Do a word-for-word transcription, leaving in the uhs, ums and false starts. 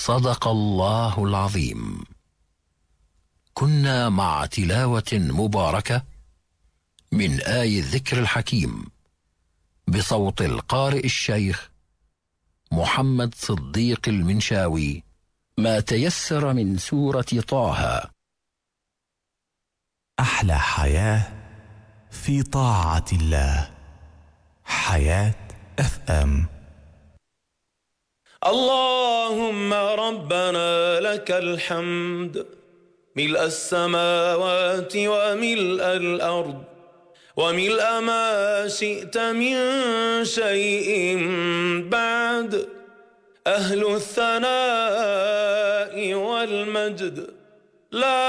صدق الله العظيم. كنا مع تلاوة مباركة من آي الذكر الحكيم بصوت القارئ الشيخ محمد صديق المنشاوي، ما تيسر من سورة طه. أحلى حياة في طاعة الله. حياة اف ام. اللهم ربنا لك الحمد ملء السماوات وملء الأرض وملء ما شئت من شيء بعد، أهل الثناء والمجد لا